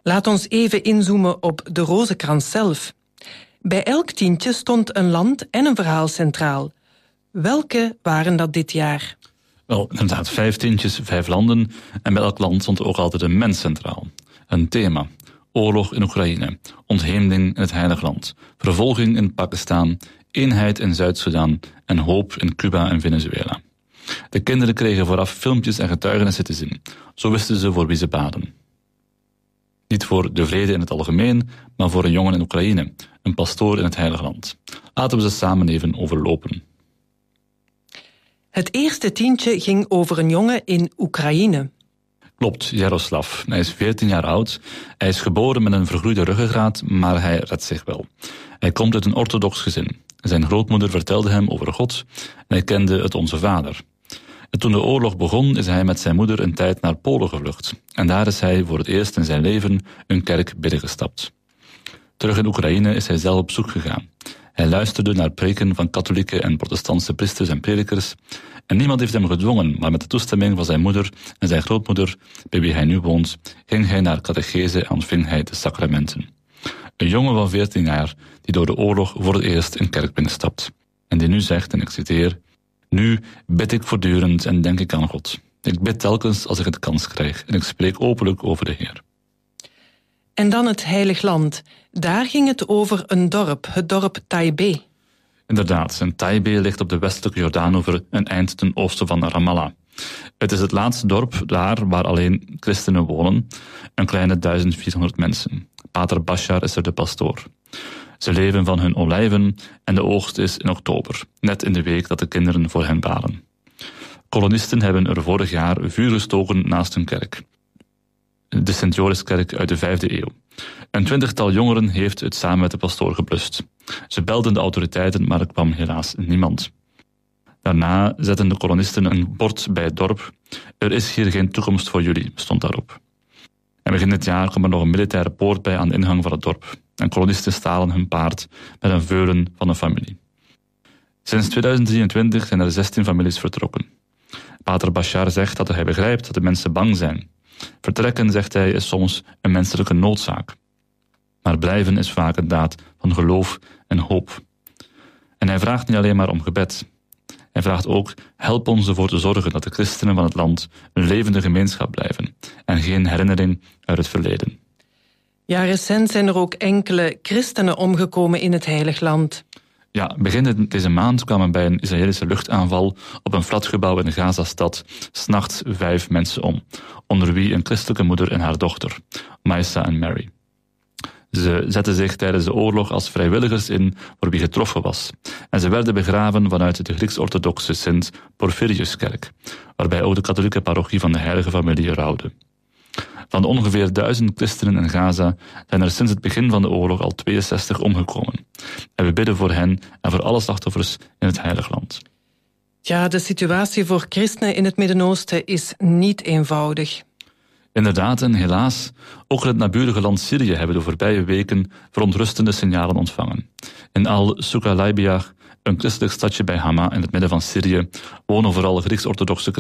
Laat ons even inzoomen op de Rozenkrans zelf. Bij elk tientje stond een land en een verhaal centraal. Welke waren dat dit jaar? Wel, inderdaad, 5 tientjes, 5 landen. En bij elk land stond ook altijd een mens centraal. Een thema. Oorlog in Oekraïne. Ontheemding in het Heilige Land. Vervolging in Pakistan. Eenheid in Zuid-Soedan. En hoop in Cuba en Venezuela. De kinderen kregen vooraf filmpjes en getuigenissen te zien. Zo wisten ze voor wie ze baden. Niet voor de vrede in het algemeen, maar voor een jongen in Oekraïne. Een pastoor in het Heilige Land. Laten we ze samen even overlopen. Het eerste tientje ging over een jongen in Oekraïne. Klopt, Jaroslav. Hij is 14 jaar oud. Hij is geboren met een vergroeide ruggengraat, maar hij redt zich wel. Hij komt uit een orthodox gezin. Zijn grootmoeder vertelde hem over God en hij kende het Onze Vader. En toen de oorlog begon, is hij met zijn moeder een tijd naar Polen gevlucht. En daar is hij voor het eerst in zijn leven een kerk binnengestapt. Terug in Oekraïne is hij zelf op zoek gegaan. Hij luisterde naar preken van katholieke en protestantse priesters en predikers. En niemand heeft hem gedwongen, maar met de toestemming van zijn moeder en zijn grootmoeder, bij wie hij nu woont, ging hij naar catechese en ontving hij de sacramenten. Een jongen van 14 jaar die door de oorlog voor het eerst een kerk binnenstapt. En die nu zegt, en ik citeer: nu bid ik voortdurend en denk ik aan God. Ik bid telkens als ik het kans krijg en ik spreek openlijk over de Heer. En dan het Heilig Land. Daar ging het over een dorp, het dorp Taibeh. Inderdaad, en Taibeh ligt op de westelijke Jordaanoever een eind ten oosten van Ramallah. Het is het laatste dorp daar waar alleen christenen wonen, een kleine 1400 mensen. Pater Bashar is er de pastoor. Ze leven van hun olijven en de oogst is in oktober, net in de week dat de kinderen voor hen baren. Kolonisten hebben er vorig jaar vuur gestoken naast hun kerk. De Sint-Joriskerk uit de 5e eeuw. Een 20-tal jongeren heeft het samen met de pastoor geblust. Ze belden de autoriteiten, maar er kwam helaas niemand. Daarna zetten de kolonisten een bord bij het dorp. Er is hier geen toekomst voor jullie, stond daarop. En begin dit jaar kwam er nog een militaire poort bij aan de ingang van het dorp. En kolonisten stalen hun paard met een veulen van een familie. Sinds 2023 zijn er 16 families vertrokken. Pater Bashar zegt dat hij begrijpt dat de mensen bang zijn. Vertrekken, zegt hij, is soms een menselijke noodzaak. Maar blijven is vaak een daad van geloof en hoop. En hij vraagt niet alleen maar om gebed. Hij vraagt ook, help ons ervoor te zorgen dat de christenen van het land een levende gemeenschap blijven en geen herinnering uit het verleden. Ja, recent zijn er ook enkele christenen omgekomen in het Heilig Land. Ja, begin deze maand kwamen bij een Israëlische luchtaanval op een flatgebouw in de Gazastad 's nachts 5 mensen om, onder wie een christelijke moeder en haar dochter, Maisa en Mary. Ze zetten zich tijdens de oorlog als vrijwilligers in voor wie getroffen was. En ze werden begraven vanuit de Grieks-orthodoxe Sint Porphyriuskerk, waarbij ook de katholieke parochie van de Heilige Familie rouwde. Van de ongeveer 1000 christenen in Gaza zijn er sinds het begin van de oorlog al 62 omgekomen. En we bidden voor hen en voor alle slachtoffers in het Heilige Land. Ja, de situatie voor christenen in het Midden-Oosten is niet eenvoudig. Inderdaad, en helaas, ook in het naburige land Syrië hebben de voorbije weken verontrustende signalen ontvangen. In Al-Suqaylabiya, een christelijk stadje bij Hama in het midden van Syrië, wonen vooral Grieks-orthodoxe